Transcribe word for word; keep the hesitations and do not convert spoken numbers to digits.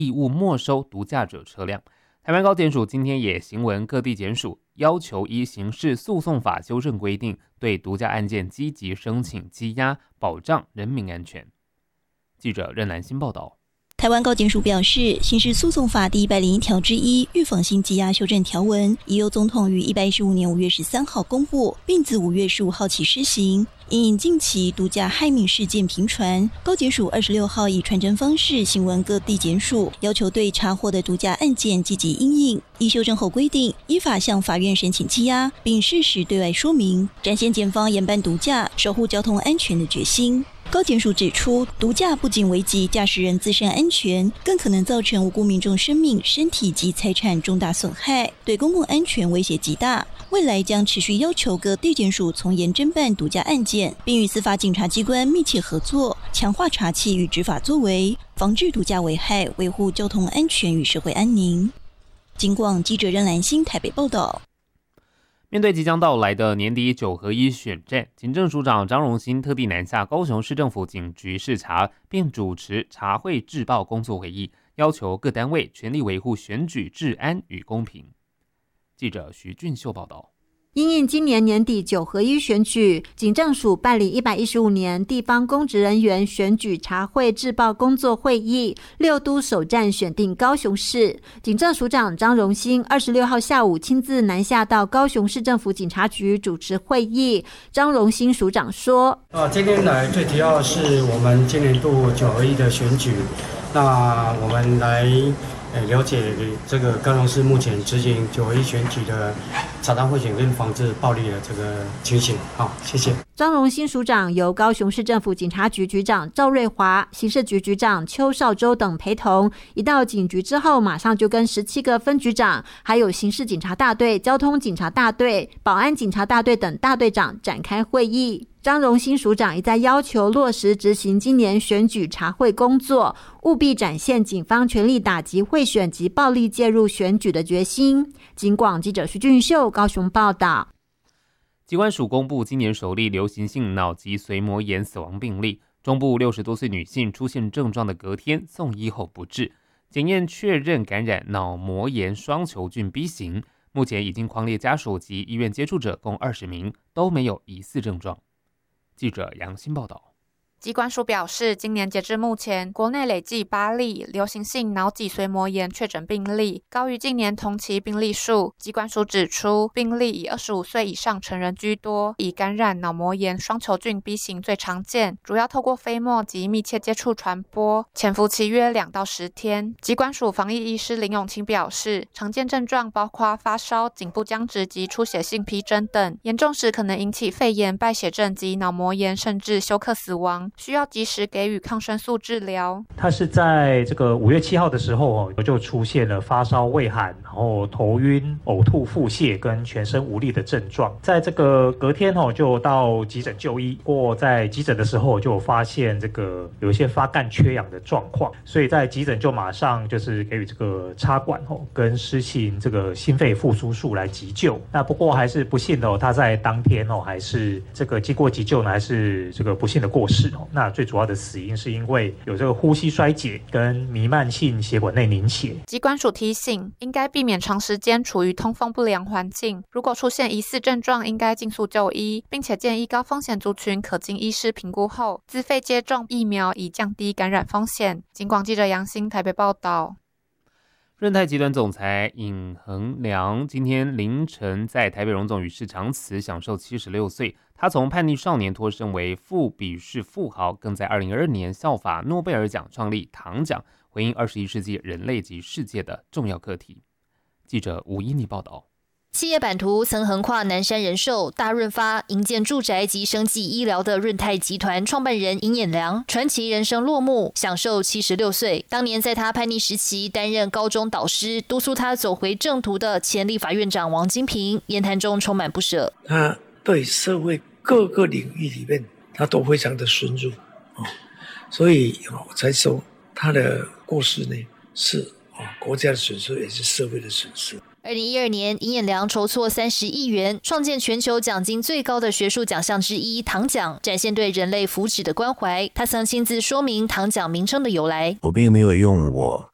义务没收毒驾者车辆。台湾高检署今天也行文各地检署，要求依刑事诉讼法修正规定，对毒驾案件积极申请羁押，保障人民安全。记者任兰欣报道。 台湾高检署表示，刑事诉讼法第一百零一条之一预防性羁押修正条文，已由总统于一百一十五年五月十三号公布，并自五月十五号起施行。因应近期毒驾害命事件频传，高检署二十六号以传真方式行文各地检署，要求对查获的毒驾案件积极因应。依修正后规定，依法向法院申请羁押，并适时对外说明，展现检方严办毒驾、守护交通安全的决心。高检署指出，毒驾不仅危及驾驶人自身安全，更可能造成无辜民众生命、身体及财产重大损害，对公共安全威胁极大。未来将持续要求各地检署从严侦办毒驾案件，并与司法警察机关密切合作，强化查缉与执法作为，防治毒驾危害，维护交通安全与社会安宁。警广记者任兰欣台北报道。 面对即将到来的年底九合一选战，警政署长张荣兴特地南下高雄市政府警局视察，并主持查会制报工作会议，要求各单位全力维护选举治安与公平。记者徐俊秀报道。 因应今年年底九合一选举，警政署办理一百一十五年地方公职人员选举查会制报工作会议，六都首站选定高雄市。警政署长张荣兴二十六号下午亲自南下到高雄市政府警察局主持会议。张荣兴署长说： 啊，今天来最主要是我们今年度九合一的选举，那我们来了解这个高雄市目前执行九合一选举的查赃贿选跟防治暴力的这个情形。好，谢谢。 张荣兴署长由高雄市政府警察局局长赵瑞华、刑事局局长邱少洲等陪同，一到警局之后，马上就跟十七个分局长，还有刑事警察大队、交通警察大队、保安警察大队等大队长展开会议。张荣兴署长一再要求落实执行今年选举查会工作，务必展现警方全力打击贿选及暴力介入选举的决心。警广记者徐俊秀高雄报道。 疾管署公布今年首例流行性脑脊髓膜炎死亡病例，中部六十多岁女性出现症状的隔天送医后不治，检验确认感染脑膜炎双球菌 B 型，目前已经匡列家属及医院接触者共二十名，都没有疑似症状。记者杨欣报道。 疾管署表示，今年截至目前，国内累计八例流行性脑脊髓膜炎确诊病例，高于近年同期病例数。疾管署指出，病例以二十五岁以上成人居多，以感染脑膜炎双球菌 B 型最常见，主要透过飞沫及密切接触传播，潜伏期约两到十天。疾管署防疫医师林永清表示，常见症状包括发烧、颈部僵直及出血性皮疹等，严重时可能引起肺炎、败血症及脑膜炎，甚至休克死亡。需要及时给予抗生素治疗。 他是在这个五月七号的时候就出现了发烧、畏寒，然后头晕、呕吐、腹泻跟全身无力的症状。在这个隔天就到急诊就医，不过在急诊的时候就发现这个有一些发干缺氧的状况，所以在急诊就马上就是给予这个插管跟施行这个心肺复苏术来急救。那不过还是不幸的，他在当天还是这个经过急救呢，还是这个不幸的过世。那最主要的死因是因为有这个呼吸衰竭跟弥漫性血管内凝血。 疾管署提醒，应该避免长时间处于通风不良环境，如果出现疑似症状，应该尽速就医，并且建议高风险族群可经医师评估后自费接种疫苗，以降低感染风险。警广记者杨欣台北报道。 润泰集团总裁尹衡良今天凌晨在台北荣总与世长辞，享受七十六岁。他从叛逆少年脱身为富比士富豪，更在二零二二年效法诺贝尔奖创立唐奖，回应二十一世纪人类及世界的重要课题。记者吴依妮报道。 企业版图曾横跨南山人寿、大润发、营建住宅及生技医疗的润泰集团创办人尹衍良，传奇人生落幕，享受七十六岁。当年在他叛逆时期担任高中导师，督促他走回正途的前立法院长王金平，言谈中充满不舍。 他对社会各个领域里面，他都非常的深入，哦、所以我才说他的过世呢，是、哦、国家的损失，也是社会的损失。 二零一二年，尹衍良筹措三十亿元，创建全球奖金最高的学术奖项之一唐奖，展现对人类福祉的关怀。他曾亲自说明唐奖名称的由来。 我并没有用我